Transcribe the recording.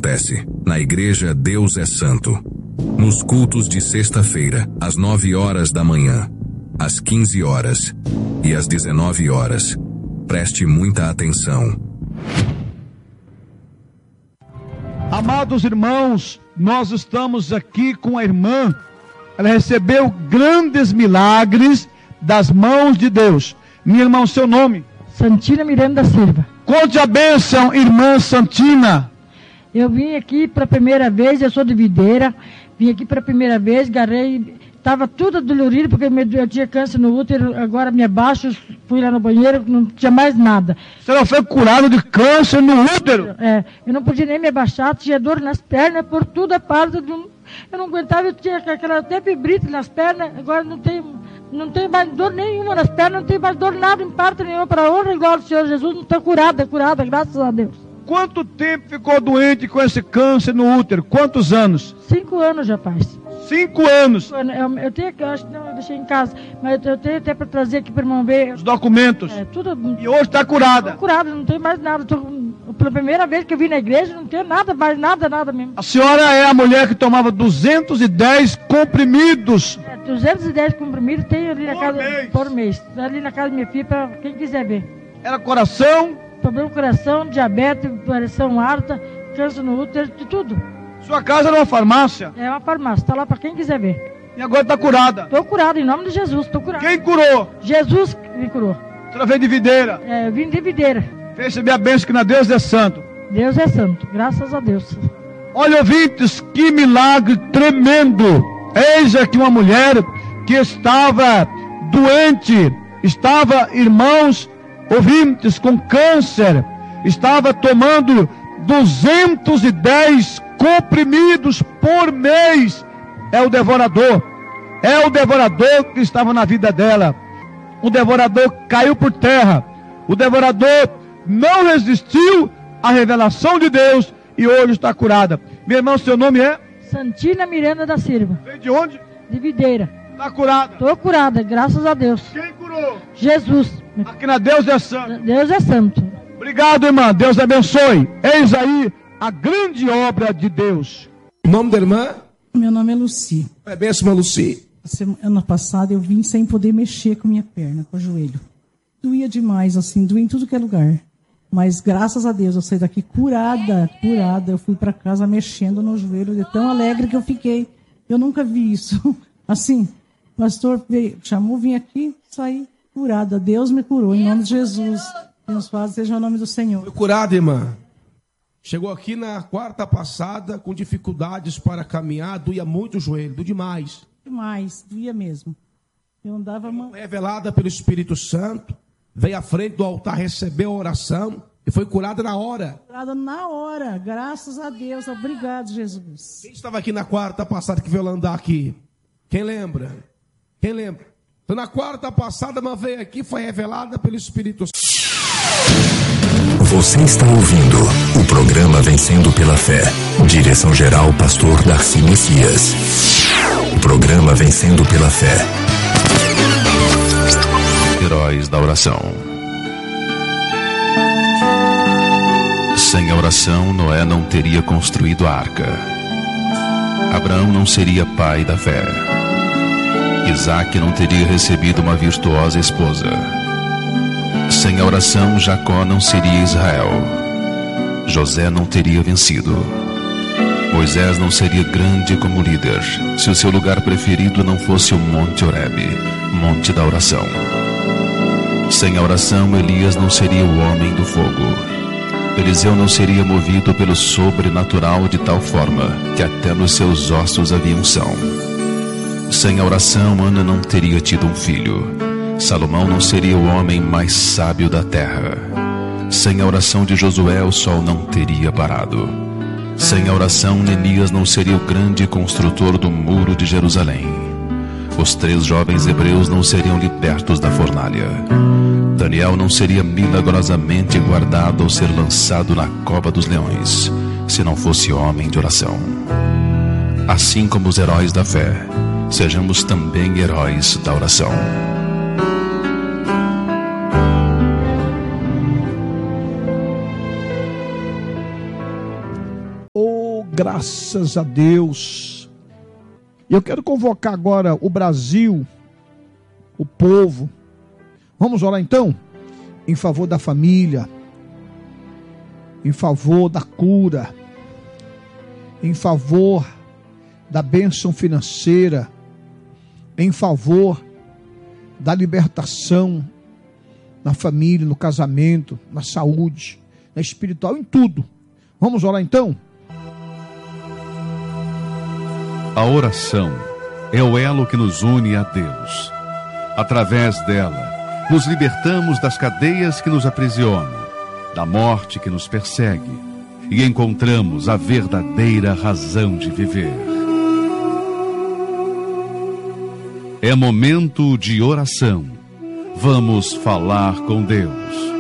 acontece na Igreja Deus é Santo, nos cultos de sexta-feira, às 9 horas da manhã, às 15 horas e às 19 horas. Preste muita atenção. Amados irmãos, nós estamos aqui com a irmã. Ela recebeu grandes milagres das mãos de Deus. Minha irmã, o seu nome? Santina Miranda da Silva. Conte a bênção, irmã Santina. Eu vim aqui para a primeira vez, eu sou de Videira. Vim aqui para a primeira vez, garrei, estava tudo dolorido, porque eu tinha câncer no útero, agora me abaixo, fui lá no banheiro, não tinha mais nada. Você não foi curado de câncer no útero? Eu não podia nem me abaixar, tinha dor nas pernas, por toda parte, eu não aguentava, eu tinha aquela até fibrite nas pernas, agora não tenho mais dor nenhuma nas pernas, não tenho mais dor nada, em parte nenhuma, para a honra igual do Senhor Jesus, não estou curada, graças a Deus. Quanto tempo ficou doente com esse câncer no útero? Quantos anos? 5 anos já faz. 5 anos? Eu tenho que, eu acho que não, eu deixei em casa, mas eu tenho até para trazer aqui para irmão ver. Os documentos? Tudo. E hoje está curada? Estou curada, não tenho mais nada. Pela primeira vez que eu vim na igreja, não tenho nada, mais nada mesmo. A senhora é a mulher que tomava 210 comprimidos. 210 comprimidos tem ali na casa. Mês. Por mês. Ali na casa da minha filha, para quem quiser ver. Era coração? Problema do coração, diabetes, pressão alta, câncer no útero, de tudo. Sua casa era uma farmácia? É uma farmácia, está lá para quem quiser ver. E agora está curada? Estou curada, em nome de Jesus, estou curada. Quem curou? Jesus me curou. A senhora veio de Videira? Eu vim de Videira. Fez receber a bênção que na Deus é santo. Deus é santo, graças a Deus. Olha, ouvintes, que milagre tremendo. Eis aqui uma mulher que estava doente, irmãos, ouvintes, com câncer, estava tomando 210 comprimidos por mês. É o devorador que estava na vida dela. O devorador caiu por terra. O devorador não resistiu à revelação de Deus e hoje está curada. Meu irmão, seu nome é? Santina Miranda da Silva. Veio de onde? De Videira. Está curada? Estou curada, graças a Deus. Quem curou? Jesus. Aqui na Deus é santo. Deus é santo. Obrigado, irmã. Deus abençoe. Eis aí a grande obra de Deus. O nome da irmã? Meu nome é Luci. É bênção, Luci. Ano passado eu vim sem poder mexer com minha perna, com o joelho. Doía demais, assim, doía em tudo que é lugar. Mas graças a Deus eu saí daqui curada. Eu fui para casa mexendo no joelho, de tão alegre que eu fiquei. Eu nunca vi isso. Assim, o pastor chamou, vim aqui, saí curada. Deus me curou, em nome de Jesus. Abençoado seja o nome do Senhor. Foi curada, irmã. Chegou aqui na quarta passada com dificuldades para caminhar, doía muito o joelho, doía demais. Demais, doía mesmo. Eu andava... Revelada pelo Espírito Santo, veio à frente do altar, recebeu a oração e foi curada na hora. Curada na hora, graças a Deus. Obrigado, Jesus. Quem estava aqui na quarta passada que veio andar aqui? Quem lembra? Então na quarta passada, uma veio aqui, foi revelada pelo Espírito Santo. Você está ouvindo o programa Vencendo pela Fé. Direção-geral, pastor Darcy Messias. O programa Vencendo pela Fé. Heróis da oração. Sem a oração, Noé não teria construído a arca. Abraão não seria pai da fé. Isaac não teria recebido uma virtuosa esposa. Sem a oração, Jacó não seria Israel. José não teria vencido. Moisés não seria grande como líder, se o seu lugar preferido não fosse o Monte Horebe, monte da oração. Sem a oração, Elias não seria o homem do fogo. Eliseu não seria movido pelo sobrenatural de tal forma que até nos seus ossos havia unção. Sem a oração, Ana não teria tido um filho. Salomão não seria o homem mais sábio da terra. Sem a oração de Josué, o sol não teria parado. Sem a oração, Neemias não seria o grande construtor do muro de Jerusalém. Os 3 jovens hebreus não seriam libertos da fornalha. Daniel não seria milagrosamente guardado ao ser lançado na cova dos leões, se não fosse homem de oração. Assim como os heróis da fé, sejamos também heróis da oração. Oh, graças a Deus. Eu quero convocar agora o Brasil, o povo. Vamos orar então? Em favor da família, em favor da cura, em favor da bênção financeira, em favor da libertação na família, no casamento, na saúde, na espiritual, em tudo. Vamos orar então? A oração é o elo que nos une a Deus. Através dela, nos libertamos das cadeias que nos aprisionam, da morte que nos persegue, e encontramos a verdadeira razão de viver. É momento de oração. Vamos falar com Deus.